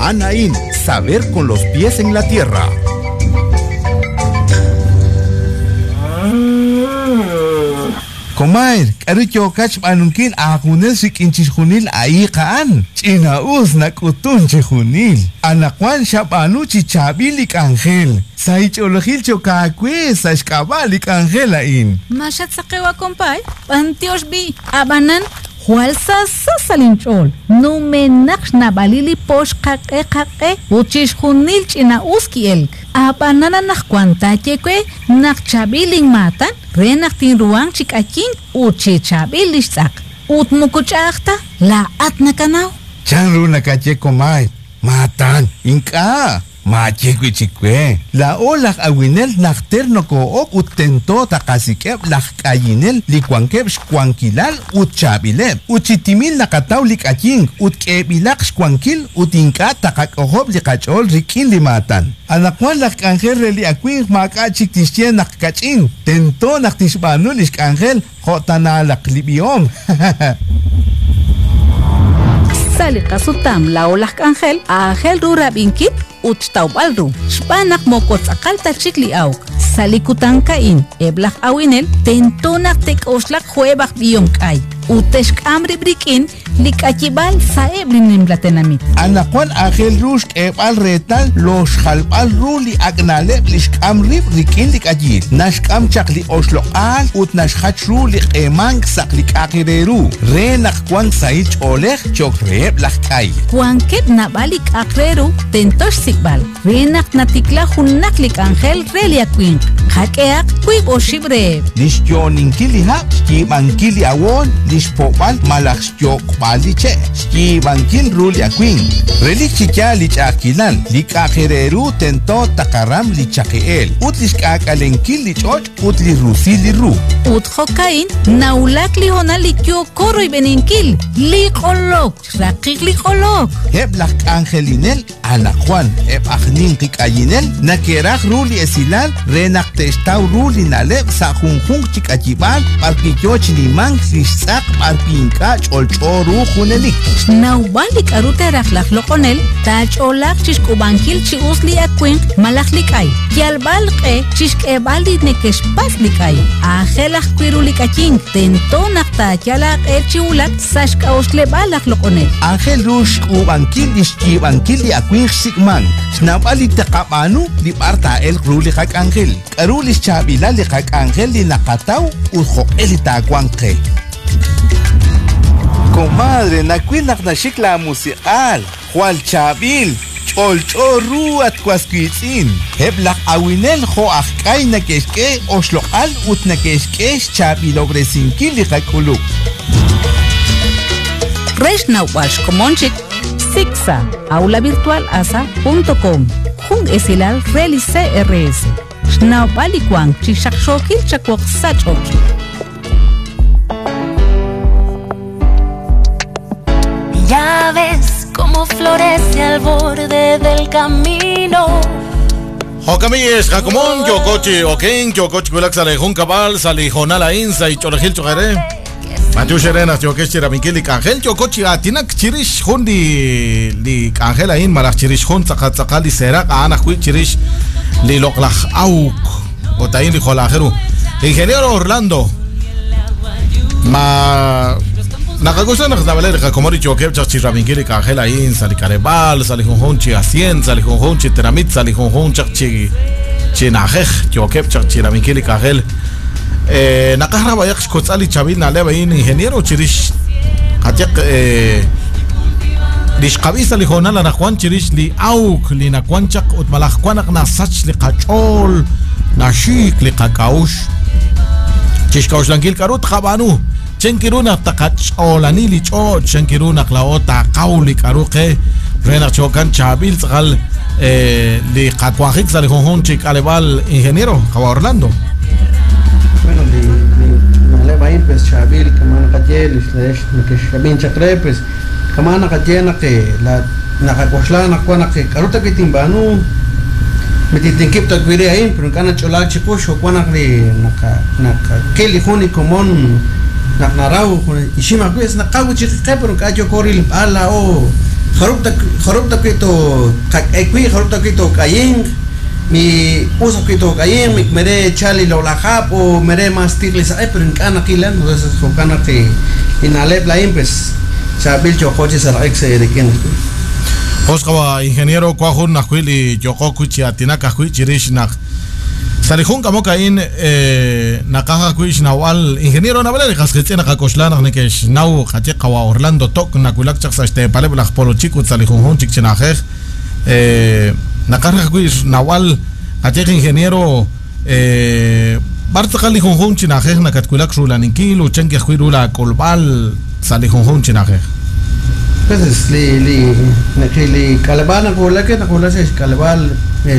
Anaín, saber con los pies en la tierra. Komair, karucho kach manungkin akunel sikinchis junil aikaan. China us nakutun chihunil. Anakwan shapanu chichabili Ángel. Saichologil chokakwe sashkabali Ángel ain. Mashat sakewa kompay. Pantiosh bi abanan. Hualsa sasalinchol. Numenak nabalili posh kake. Uchish junil china uski elk. Abanana nakwanta chekwe nakchabiling matan. Renak tin ruang chikakin uchi chabilish sak. Ut mukuchakta la atnakanaw. Chanru nakache komay. Matan inka. Machekwe chikwe. La olak awinel nakterno ko ok utento takasikep lakayinel likwankep shkwankilal utchabilep. Uchitimil nakataw likaking utkebilak shkwankil utinka takakohob likachol rikin limatan. Anakwan lak Ángel reli akwing makachik tishyen nakakaching. Tento naktishbanul isk Ángel hotana lak libiom. Salika sutam la olak Ángel rurabinkit utstaubalru. Shpanak mokots akalta chikli auk. Salikutan kain eblak awinel tentonak tek oslak huebak biyong kay. Uteshk amri brikin likachibal sa eblin nimlatenamit. Anakwan Ángel rusk ebal retal los halbal ruli agnaleb lisk amrib rikin likajil. Nashkam chakli osloal ut nashhach ruli emang saklik akireru. Renak kwan saich olech chokreb lakay. Kwankep nabalik akreru tentosh sikbal. Renak natikla hunnaklik Ángel reliakwing. Hakeak kuib oshibre. Lishyoninki hap, skibankili awon, lishpopal malaksyok baliche, skibankil ruliakwing. Relichikia lichakilan, likakireru tento takaram lichakiel. Utliskakalenkil lichoch, utlirusi liru. Uthokain, naulak lihona likyo koroy beninkil. Likolok, rakik likolok. Heb lak Angelinel, anakwan, heb achnin kikayinel, nakerak ruli esilal, renak testaw ruli naleb sa junjung chikachibal, parkichoch limang sisak parpinka cholchoru junelik. Naubalik aruterak laklokonel, tacholak chishkubankil chiusli akwing malaklikay. Kialbalke chishkebali nekespaslikay. Ajelak kwirulikaching, tentonak tachalak erchiulak sashka oslebalak lokonel. Ángel rush kubankil ishkibankil li akwing sigman. Snabali takapanu li parta el ruli kak Ángel. Karulis chabila li kak Ángel li nakataw ujo elitakwangke. Comadre, nakwilak na shikla musical. Jual chabil. Cholchoru at kwaskwitzin. Heblak awinel ho akay na keske oslokal ut na keske chabilobresinki li kakuluk. Reshna wash komonchik Sixa aulavirtualasa.com Jun esilal reli CRS Schnaupalikwang chishakshokil chakwok sachoki. Ya ves cómo florece al borde del camino. Hokamiyes, Jacomón, Yokochi, Oken, Yokochi, Kulak, Salejón, Cabal, Salijonala, Insa y Chorajil Chogare. Matiu Sherenas, Yokesh, Chiraminkili, Ángel, Yokochi, Atinak, Chirish, Hundi, Li Ángel, Ain, Malach, Chirish, Hun, Zakali, Serak, Ana, Hui, Chirish, Li Loklach, Auk, Otain, Li Jolajeru. Ingeniero Orlando. Nakagusta nakadabaler como dicho que chiraminkili Ángel Ain, Salikarebal, Salijonchi, Asien, Salijonchi, Teramit, Salijonchi, Chinajej, Yokev, Chiraminkili Ángel. Nakahraba yak kotsali chabil na leba in ingeniero chirish katyak lish kabisa li honala na kwan chirish li auk li na kwanchak ut malak kwanak na sach li kachol na shik li kakaush chish kaush langil karut khabanu chenkiruna takacholani li cho chenkiruna klaota kauli karuke rena chokan chabil tzal li kakwajik sali honchik alebal ingeniero Java Orlando. Bueno, le va a ir pues chabil que man cayel que shabin chakre pues que man cayena que la nakakosla nakwana que karuta que timbanu metitingkip takwiri ahí pero kana chola chikosho kwana que naka keli honi komon naknarau ishima pues nakawu chikre pero kajo koril ala o kharup ta kito ekwi kharup ta kito kayin mi uso kito kayin mi mere chali lo la hap o mere mastir les pero en kana kilan entonces con kana que inale blaim pues chabil chocoche sara exe de ken Oscawa ingeniero kwahun nakwili chococuchi atinaka kuchirish nak Salihun kamokain nakaha kuish nawal ingeniero nabalari kasketsena kakoshlana nekesh nau khatika wa Orlando tok nakulak chaksa este palebla polo chiku salihun hon chikchenajej nakaha kuish nawal khatika ingeniero bartakali hon chinajej nakatkulak rulaninkilu chenke khwirula kolbal salihun hon chinajej pues li kalabana kolake nakulase kalabal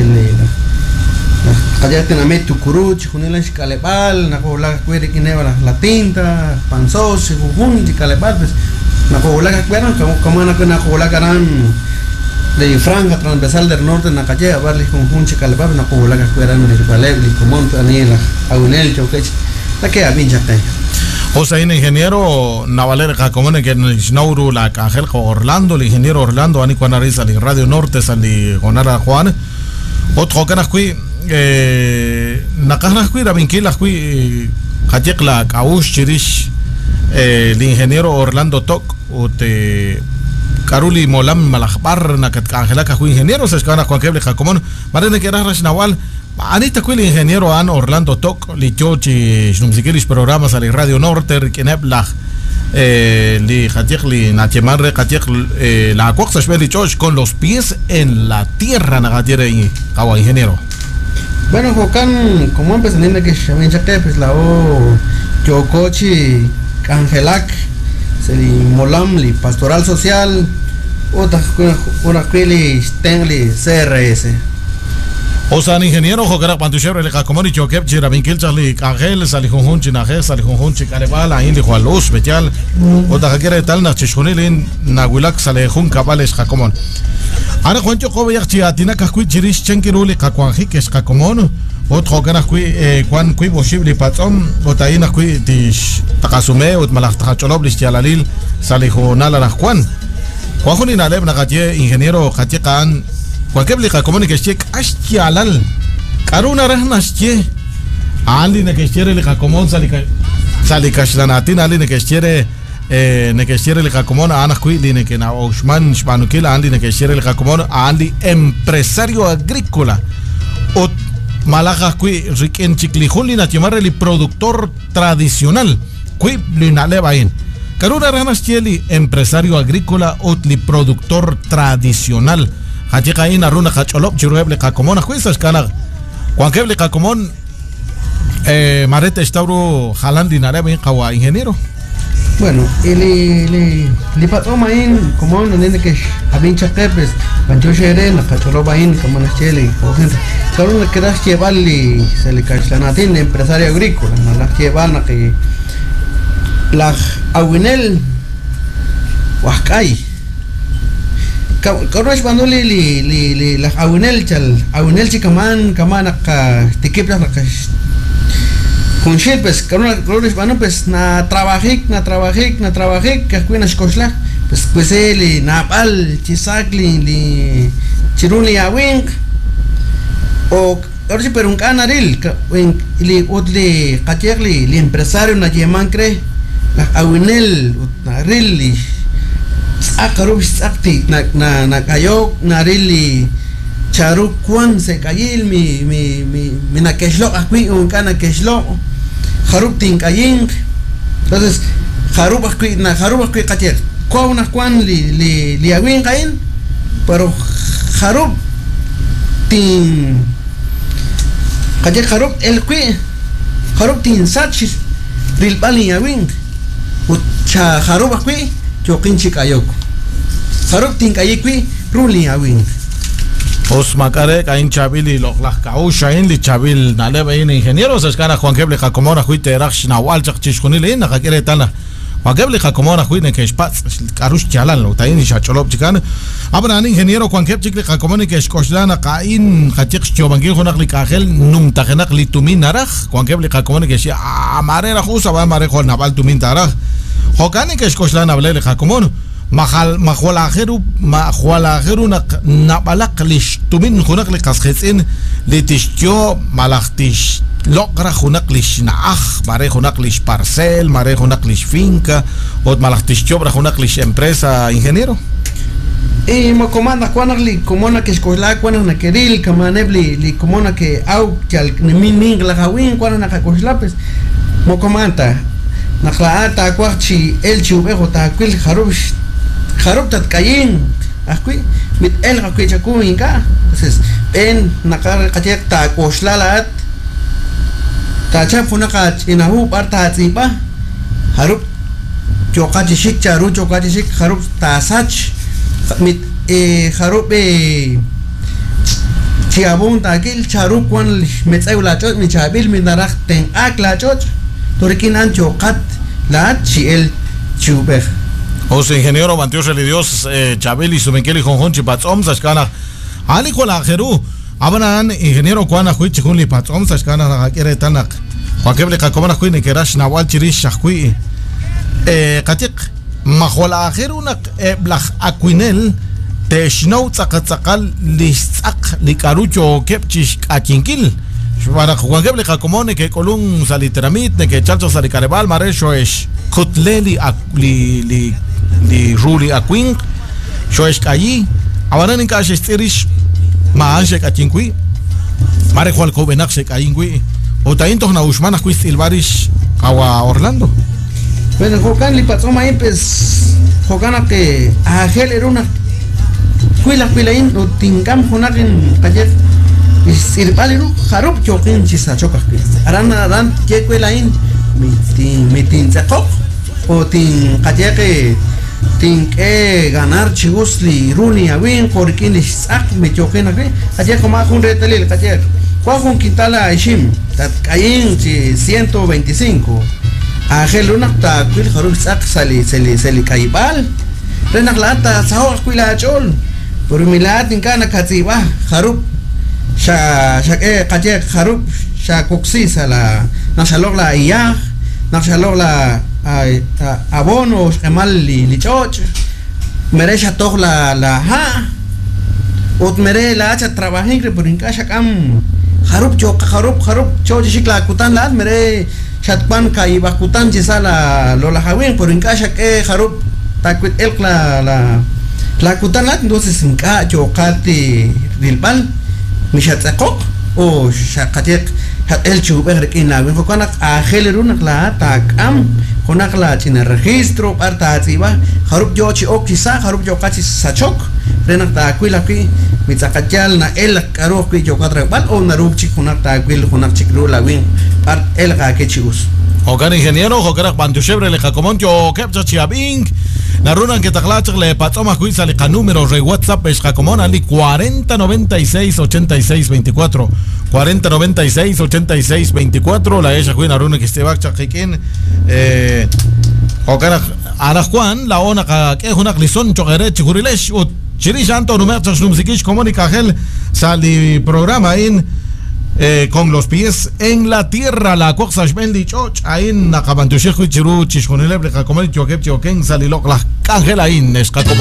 Kaya tinamit tukuruch, kunila si kalebal, nakuula kwere kinebala la tinta, pansos, si hujun si kalebal, pues nakuula kakweran, como nakuula karan de franja transversal del norte na calle, a verle hujun si kalebal, nakuula kakweran de paleb, de comont, anila, aunel, chokech, la que abinja te. O sea, ingeniero Navalera Jacomone que Nauru la Ángel Orlando, el ingeniero Orlando, Ani Juanariza, el Radio Norte, Sali Gonara Juan, otro canasqui nakahnaskui rabinkilahkui khatikla kaush chirish el ingeniero Orlando Tok ute Karuli Molam Malajbar nakatkangelaka hu ingeniero se escana Juan Keble Jacomón marene que rash nawal anita kuil ingeniero an Orlando Tok lichochi shnumsikilis programas al Radio Norte kenebla li khatikli nachemarre khatik la coxa shbelichoch con los pies en la tierra nagatiere y kawa ingeniero. Bueno, Jocan, como empezando que Shamin Chate, pues la O Chocochi, Cangelak, Seli Molam, li Pastoral Social, otra Quili, Stenley, CRS. O sea, ingeniero Jocara Pantuchero, el Jacomoni Choquep, Chirabinkil, Charlie, Cangel, Salijunjun, Chinaje, Salijunjun, Chicarebala, Indi Juan Luz, Special, otra Jaquera tal, Nachishunil, Nahuilac, Salejun, Cabales, Jacomón. Ahora Juancho Jobe Chiatina Cascui Chirish Chenkiruli Cacuanjiques Cacomono, otro Canasqui, Juan Cui Bosibli Patzom, Botaina Cui Tish Takasume, Utmalachacholoblis Yalalil, Salijonala Juan. Juanjun Aleb Nagatie, ingeniero Jachecan, Juanquebli Jacomoni que check Ashtialal, Caruna Rasnasche, Ali Nekestiere le Jacomon Salicashlanatina, Ali Nekestiere. Nekestiere el Jacomón a Anasqui, Line que na Oshman Shmanukila, Andy Nekestiere el Jacomón a Andy empresario agrícola. O Malajasqui, Riken Chiclijuli, Nachimarreli, productor tradicional. Qui Linalebain. Caruna Ranastieli, empresario agrícola, Otli, productor tradicional. Hachicain, Aruna Hacholop, Chirueble Jacomón, Juizas Canag. Juanqueble Jacomón, Marete Estauro, Jalandi Narebain, Kawa, ingeniero. Bueno, li patrón main como no tiene que habin chakepes, pancho shere na cacholo main como na chele, o gente. Claro que das llevarli se le cachlanatin empresario agrícola, na la llevan que la awinel waskai. Claro es cuando li la awinel chikaman ka tikiplas na con pues colores bueno pues na trabajik que cuina escochla pues él napal chisakli li chiruli awing o ahora sí pero un canaril li utli kachekli li empresario na yeman cre la awinel na rilli akaru sakti na kayo na rilli charu kwan se kayil mi na keshlo akui un kana keshlo Harup tin kayin, entonces Harup akui kacher, kwa una kwan li awin kayin, pero Harup tin kacher Harup el kui Harup tin sachis ril bali awin, ucha Harup akui chokin chikayok, Harup tin kayikui ruli awin. Osmakare kain chabili loklah kaushain li chabil nalebain ingenieros escana Juan Keble Jacomona huite raksh nawal chachishkunil in nakakere tana Juan Keble Jacomona huite que spats karush chalan lo tain shacholop chikan abran ingeniero Juan Keble Jacomona que escoshlana kain khatix chobangil honak li kagel num tagenak li tumin naraj Juan Keble Jacomona que si amare rajusa va amare Juan Naval tumin taraj Jokani que escoshlana blele Jacomona מחוalajeru nabalak lish tumin hunak likashetsin litishyo malachtish logra hunak lish naach mare hunak lish parcel mare hunak lish finca ot malachtishyo bra hunak lish empresa ingeniero mo comanda cuanarli comona que escola cuanar queril camanebli li comona que au que al min la hawin cuanar na coslapes mo comanta nakhlaata kwachi el chubejo ta kwil kharup tat kayin akui mit el akui chaku inka entonces en nakar qatiak ta koslalat ta chap funaka inahu parta tsipa harup chokachi shik charu chokachi shik kharup ta sach mit kharup chiabun ta kil charu kwan metsaula chot mi chabil mi narakh ten akla chot Torikin ancho kat la chiel chuber. Os ingeniero Mantios Relidios Chabeli Sumenkeli Jonjonchi Patsom Sashkana Ali Kola Jeru Abanan ingeniero Kwana Huichi Hunli Patsom Sashkana Hakere Tanak Joaqueble Kakomana Huine Kerash Nawal Chirish Shakui Katik Mahola Jerunak Blach Aquinel Teshnou Tzakatzakal Lisak Likarucho Kepchish Akinkil para Juan Gabriel Jacomone que colun salitramit ne que chalcho salicarebal maresho es kotleli li ruli aquin shoesh kayi avanan in kash stirish maanje kachinkui mare Juan Kobenak se kayingui o tainto na usmana kuis ilbarish awa Orlando. Bueno, Jocan li patsoma impes Jocana que agel era una cuilain o tingam jonakin kajet Sirpaliru harup chokin chisa chokak arana dan chekwelain mitin tsakok o tin kajeke tin ke ganar chigusli runi awin korkin sak me chokin akre aje koma kun retelil kajek kwa kun quintala ishim tat kayin chi 125 agel una ta kwil harup sak sali kaibal renak lata saw kwila chol por milat in kana katsiba harup sha kaje kharup sha koksisa la nashalog la iya nashalog la abono emal li choch mere sha tog la ha ot mere la cha trabajin que por inka shakam kharup choch shikla kutan la mere chatpan kai bakutan jisala lola hawin por inka shake kharup takwit el la kutan la entonces inka chokati dilbal Mishatzakok o Shakatek el chuber in la Fokanak a Helerunak la takam Honak la china registro parta tiba Harup Yochi Okisa Harup Yokachi Sachok Renak ta Quilaki Mitzakachal na el Karoki Yokatra Bal o Narup Chikunak ta Quil Honak Chikru la win part el Gakechius. Hogan ingeniero Hokarak Bantushebre le Jacomontio Kepcha Chiabing Narunan que taglach le patsoma juiza le número re WhatsApp es Jacomón ali 40968624 40968624 la ella juina Naruna que este bacha jikin Hokarak Ana Juan la ona que una glison chogere chigurilesh o chirishanto numerchas numsikish comunica gel sali programa in con los pies en la tierra la coxa shmendi choch ain nakabantushejo chiru chishonelebre Jacomón chokep choken salilok la cangela in es